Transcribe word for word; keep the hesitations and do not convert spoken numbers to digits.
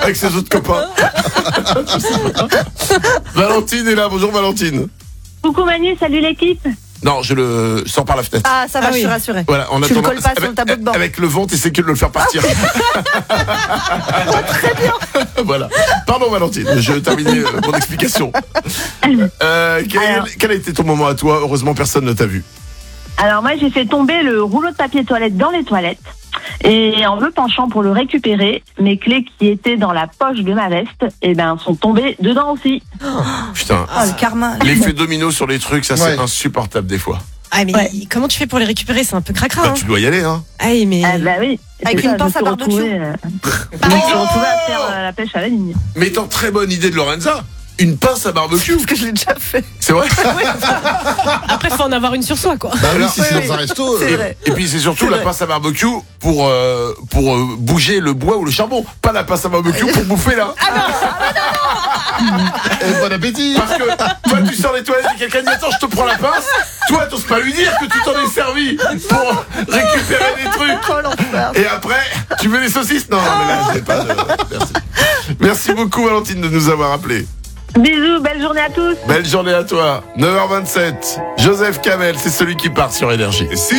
avec ses autres copains. Valentine est là, bonjour Valentine. Coucou Manu, salut l'équipe. Non, je le sors par la fenêtre. Ah, ça va, Ah je oui. suis rassurée. Voilà, en Tu le attendant, colles pas sur avec, le tableau de bord. avec le vent, t'essaies que de le faire partir. Très bien. Voilà. Pardon Valentine, je terminais euh, mon explication. Euh, quel, Alors. quel a été ton moment à toi? Heureusement, personne ne t'a vu. Alors moi j'ai fait tomber le rouleau de papier toilette dans les toilettes. Et en me penchant pour le récupérer, mes clés qui étaient dans la poche de ma veste, eh ben, sont tombées dedans aussi. Putain. Oh, le karma. L'effet domino sur les trucs, ça c'est Ouais. insupportable des fois. Ah, mais Ouais. comment tu fais pour les récupérer? C'est un peu cracra. Bah, Hein. tu dois y aller, hein. Ah, oui, mais. Ah bah oui. Avec C'est une ça, pince je me à suis barbecue. retrouvée, euh, Je me suis retrouvée à faire euh, la pêche à la ligne. Mais étant très bonne idée de Lorenza, une pince à barbecue. Parce que je l'ai déjà fait. C'est vrai. Après, faut en avoir une sur soi, quoi. Bah oui, si c'est oui, dans un resto. c'est euh, vrai. Et puis c'est surtout C'est la vrai. pince à barbecue pour euh, pour euh, bouger le bois ou le charbon, pas la pince à barbecue pour bouffer là. eh, bon appétit. Parce que toi tu sors des toilettes et quelqu'un dit attends je te prends la pince, toi t'oses pas lui dire que tu t'en es servi pour récupérer des trucs. Oh l'enfer. Et après tu veux des saucisses? Non, non mais là j'ai pas de... Merci. Merci beaucoup Valentine de nous avoir appelés. Bisous, belle journée à tous. Belle journée à toi. neuf heures vingt-sept. Joseph Kamel, c'est celui qui part sur Énergie. Et si